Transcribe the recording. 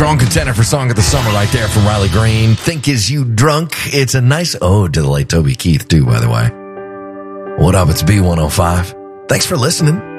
Strong contender for Song of the Summer right there from Riley Green. Think Is You Drunk? It's a nice ode to the late Toby Keith, too, by the way. What up? It's B105. Thanks for listening.